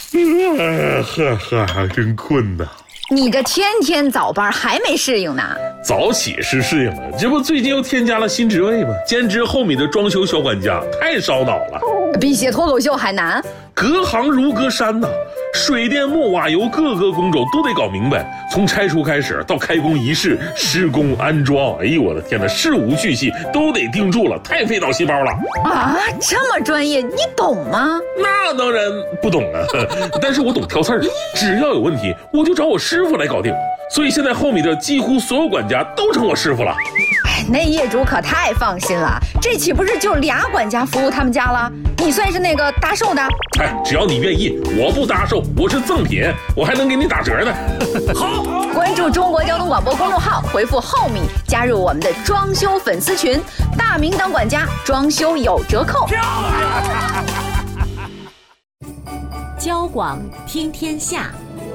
真困呐。 你这天天早班还没适应呢？ 早起是适应了，这不最近又添加了新职位吗？兼职后米的装修小管家，太烧脑了， 比写脱口秀还难。 隔行如隔山呐，水电木瓦油各个工种都得搞明白，从拆除开始到开工仪式、施工安装，哎呦我的天哪，事无巨细都得盯住了，太费脑细胞了啊！这么专业，你懂吗？ 那当然不懂啊，但是我懂挑刺儿，只要有问题我就找我师傅来搞定，所以现在后米的几乎所有管家都成我师傅了。 那业主可太放心了，这岂不是就俩管家服务他们家了？你算是那个搭售的？ 哎，只要你愿意，我不搭售，我是赠品，我还能给你打折呢。 好，关注中国交通广播公众号，回复后米加入我们的装修粉丝群，大名当管家，装修有折扣。 交广听天下。